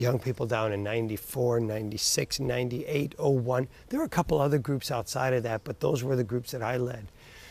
young people down in 94, 96, 98, '01. There were a couple other groups outside of that, but those were the groups that I led.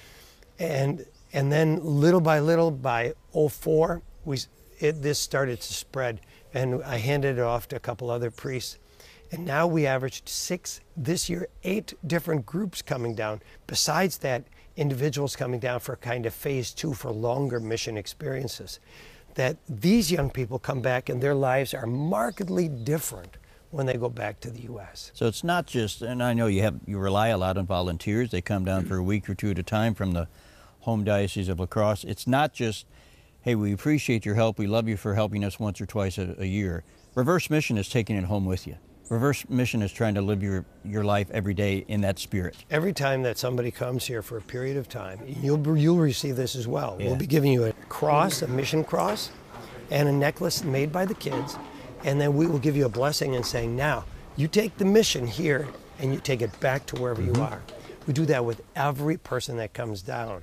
And then little by little, by '04, this started to spread. And I handed it off to a couple other priests. And now we averaged 6, this year, 8 different groups coming down. Besides that, individuals coming down for kind of phase 2 for longer mission experiences. That these young people come back and their lives are markedly different when they go back to the U.S. So it's not just, and I know you rely a lot on volunteers. They come down for a week or two at a time from the home diocese of La Crosse. It's not just, hey, we appreciate your help. We love you for helping us once or twice a year. Reverse mission is taking it home with you. Reverse mission is trying to live your life every day in that spirit. Every time that somebody comes here for a period of time, you'll receive this as well. Yeah. We'll be giving you a cross, a mission cross, and a necklace made by the kids, and then we will give you a blessing and saying, now, you take the mission here and you take it back to wherever you are. We do that with every person that comes down.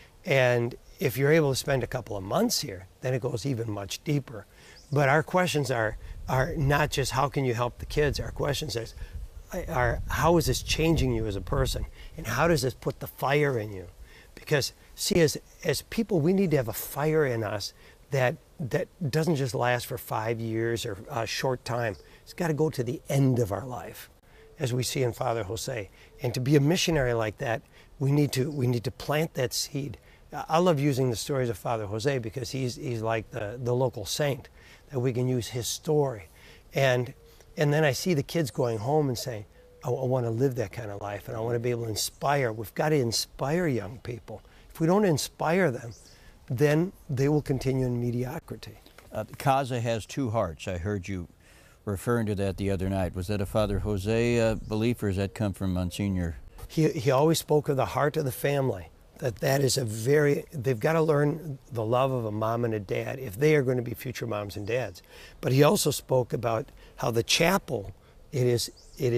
And if you're able to spend a couple of months here, then it goes even much deeper. But our questions are not just how can you help the kids, our questions are how is this changing you as a person? And how does this put the fire in you? Because see, as people, we need to have a fire in us that doesn't just last for 5 years or a short time. It's got to go to the end of our life, as we see in Father Jose. And to be a missionary like that, we need to plant that seed. I love using the stories of Father Jose because he's like the local saint, that we can use his story. And then I see the kids going home and saying, I want to live that kind of life, and I want to be able to inspire. We've got to inspire young people. If we don't inspire them, then they will continue in mediocrity. CASA has 2 hearts. I heard you referring to that the other night. Was that a Father Jose belief, or does that come from Monsignor? He always spoke of the heart of the family. That is they've got to learn the love of a mom and a dad if they are going to be future moms and dads. But he also spoke about how the chapel, it is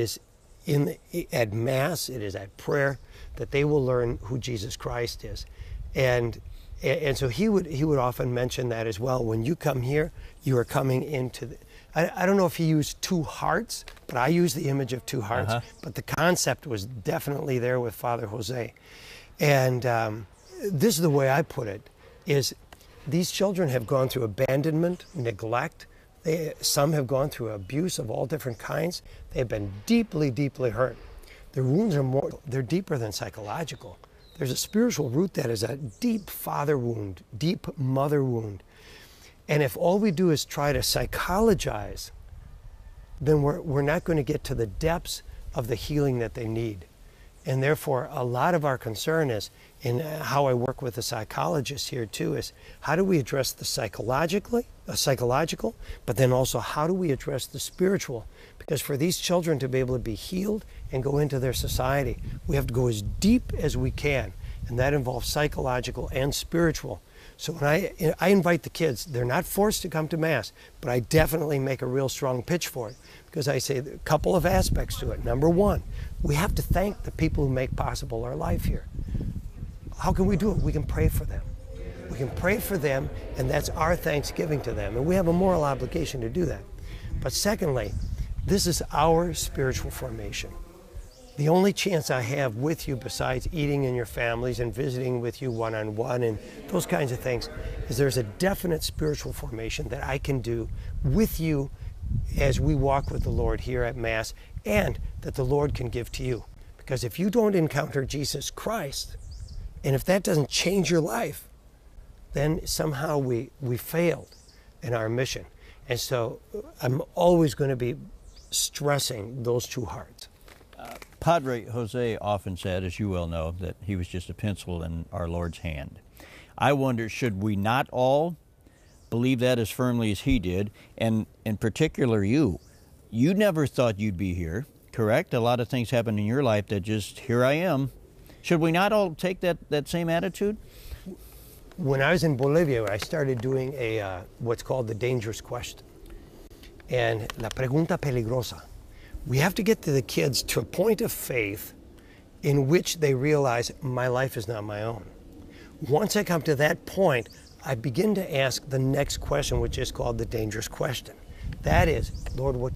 at Mass, it is at prayer, that they will learn who Jesus Christ is. And so he would often mention that as well. When you come here, you are coming into I don't know if he used 2 hearts, but I use the image of 2 hearts. But the concept was definitely there with Father Jose. And this is the way I put it, is these children have gone through abandonment, neglect. Some have gone through abuse of all different kinds. They have been deeply, deeply hurt. Their wounds they're deeper than psychological. There's a spiritual root that is a deep father wound, deep mother wound. And if all we do is try to psychologize, then we're not going to get to the depths of the healing that they need. And therefore, a lot of our concern is, in how I work with the psychologists here too, is how do we address the psychological, but then also how do we address the spiritual? Because for these children to be able to be healed and go into their society, we have to go as deep as we can. And that involves psychological and spiritual. So when I invite the kids, they're not forced to come to Mass, but I definitely make a real strong pitch for it. Because I say a couple of aspects to it. Number one, we have to thank the people who make possible our life here. How can we do it? We can pray for them. We can pray for them, and that's our thanksgiving to them. And we have a moral obligation to do that. But secondly, this is our spiritual formation. The only chance I have with you, besides eating in your families and visiting with you one-on-one and those kinds of things, is there's a definite spiritual formation that I can do with you as we walk with the Lord here at Mass, and that the Lord can give to you. Because if you don't encounter Jesus Christ, and if that doesn't change your life, then somehow we failed in our mission. And so I'm always going to be stressing those 2 hearts. Padre Jose often said, as you well know, that he was just a pencil in our Lord's hand. I wonder, should we not all believe that as firmly as he did? And in particular, you never thought you'd be here, correct? A lot of things happened in your life that just, here I am. Should we not all take that same attitude? When I was in Bolivia, I started doing what's called the dangerous question. And la pregunta peligrosa. We have to get to the kids to a point of faith in which they realize my life is not my own. Once I come to that point, I begin to ask the next question, which is called the dangerous question. That is, Lord, what